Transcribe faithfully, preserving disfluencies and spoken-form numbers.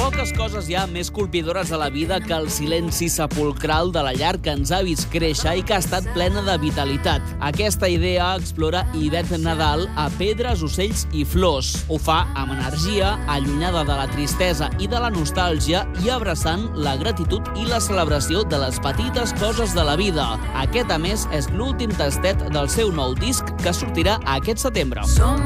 Poques coses hi ha més colpidores de la vida que el silenci sepulcral de la llar que ens ha vist créixer i que ha estat plena de vitalitat. Aquesta idea explora Ivette Nadal a Pedres, ocells i flors. Ho fa amb energia, allunyada de la tristesa i de la nostàlgia i abraçant la gratitud i la celebració de les petites coses de la vida. Aquest, a més, és l'últim tastet del seu nou disc que sortirà aquest setembre. Som